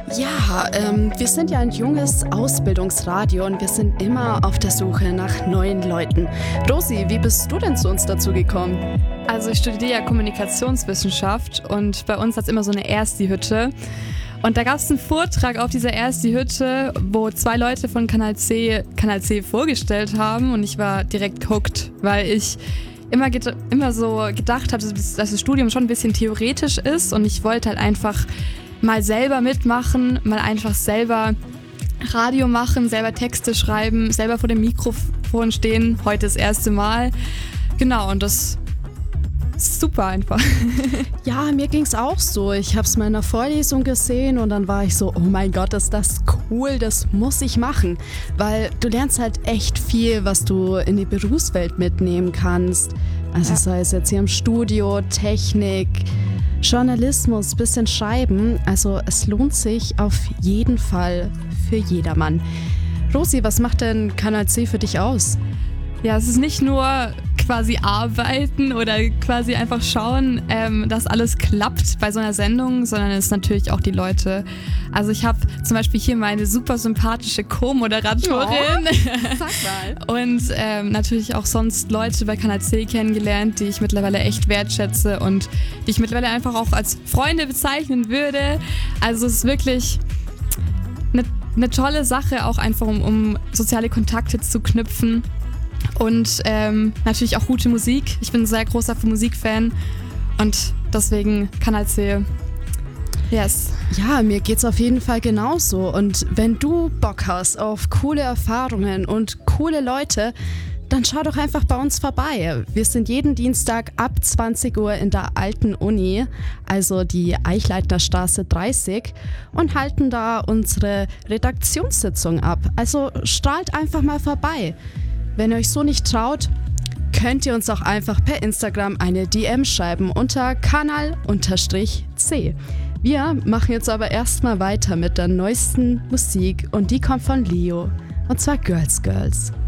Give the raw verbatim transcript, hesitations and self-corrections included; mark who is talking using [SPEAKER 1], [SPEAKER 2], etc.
[SPEAKER 1] Ja, ähm, wir sind ja ein junges Ausbildungsradio und wir sind immer auf der Suche nach neuen Leuten. Rosi, wie bist du denn zu uns dazu gekommen?
[SPEAKER 2] Also ich studiere ja Kommunikationswissenschaft und bei uns hat es immer so eine Ersti-Hütte. Und da gab es einen Vortrag auf dieser Ersti-Hütte, wo zwei Leute von Kanal C Kanal C vorgestellt haben und ich war direkt hooked, weil ich immer, get- immer so gedacht habe, dass das Studium schon ein bisschen theoretisch ist und ich wollte halt einfach mal selber mitmachen, mal einfach selber Radio machen, selber Texte schreiben, selber vor dem Mikrofon stehen, heute das erste Mal. Genau, und das ist super einfach.
[SPEAKER 1] Ja, mir ging's auch so. Ich habe es mal in einer Vorlesung gesehen und dann war ich so, oh mein Gott, ist das cool, das muss ich machen. Weil du lernst halt echt viel, was du in die Berufswelt mitnehmen kannst. Also
[SPEAKER 2] Ja.
[SPEAKER 1] sei es jetzt hier im Studio, Technik, Journalismus, bisschen Schreiben. Also es lohnt sich auf jeden Fall für jedermann. Rosi, was macht denn Kanal C für dich aus?
[SPEAKER 2] Ja, es ist nicht nur quasi arbeiten oder quasi einfach schauen, ähm, dass alles klappt bei so einer Sendung, sondern es ist natürlich auch die Leute. Also ich habe zum Beispiel hier meine super sympathische Co-Moderatorin
[SPEAKER 1] Sag mal.
[SPEAKER 2] und ähm, natürlich auch sonst Leute bei Kanal C kennengelernt, die ich mittlerweile echt wertschätze und die ich mittlerweile einfach auch als Freunde bezeichnen würde. Also es ist wirklich eine, eine tolle Sache, auch einfach um, um soziale Kontakte zu knüpfen. Und ähm, natürlich auch gute Musik. Ich bin ein sehr großer Musikfan und deswegen Kanal C. Yes.
[SPEAKER 1] Ja, mir geht's auf jeden Fall genauso. Und wenn du Bock hast auf coole Erfahrungen und coole Leute, dann schau doch einfach bei uns vorbei. Wir sind jeden Dienstag ab zwanzig Uhr in der alten Uni, also die Eichleitner Straße dreißig, und halten da unsere Redaktionssitzung ab. Also strahlt einfach mal vorbei. Wenn ihr euch so nicht traut, könnt ihr uns auch einfach per Instagram eine D M schreiben unter kanal-c. Wir machen jetzt aber erstmal weiter mit der neuesten Musik und die kommt von Leo, und zwar Girls Girls.